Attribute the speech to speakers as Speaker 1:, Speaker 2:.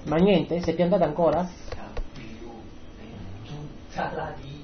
Speaker 1: Ma niente? Si è piantata ancora?
Speaker 2: Sala di